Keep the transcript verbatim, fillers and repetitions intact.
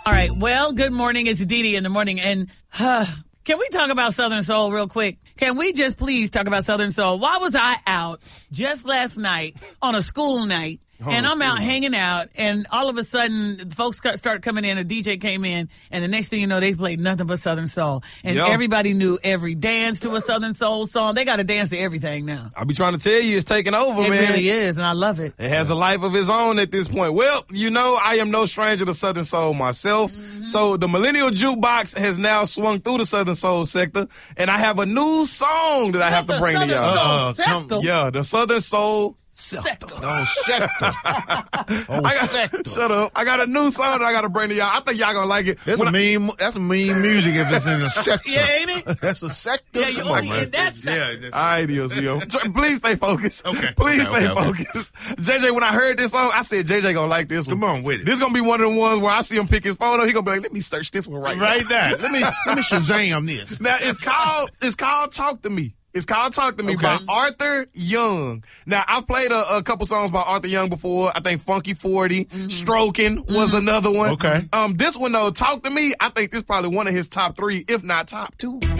All right. Well, good morning. It's Dee Dee in the morning. And uh, can we talk about Southern Soul real quick? Can we just please talk about Southern Soul? Why was I out just last night on a school night? And I'm out hanging out, and all of a sudden, folks start coming in. A D J came in, and the next thing you know, they played nothing but Southern Soul. And Yo. everybody knew every dance to a Southern Soul song. They got to dance to everything now. I be trying to tell you, it's taking over, it man. It really is, and I love it. It has a life of its own at this point. Well, you know, I am no stranger to Southern Soul myself. Mm-hmm. So the Millennial Jukebox has now swung through the Southern Soul sector, and I have a new song that I have to bring to y'all. Uh, come, yeah, the Southern Soul Sector. Oh, sector. Oh, I got, sector. Shut up. I got a new song that I got to bring to y'all. I think y'all going to like it. That's when a mean, that's a mean music if it's in a sector. Yeah, ain't it? That's a sector. Yeah, you already in that sector. Yeah, all right, Dios mío. Please stay focused. Okay. Please okay, stay okay, focused. Okay. J J, when I heard this song, I said, J J going to like this one. Come on with it. This going to be one of the ones where I see him pick his phone up. He going to be like, let me search this one right, right now. Right there. Let me, let me Shazam this. Now, it's called, it's called Talk to Me. It's called Talk to Me okay. by Arthur Young. Now, I've played a, a couple songs by Arthur Young before. I think Funky forty, mm-hmm. Stroking was mm-hmm. another one. Okay. Um, this one, though, Talk to Me, I think this is probably one of his top three, if not top two.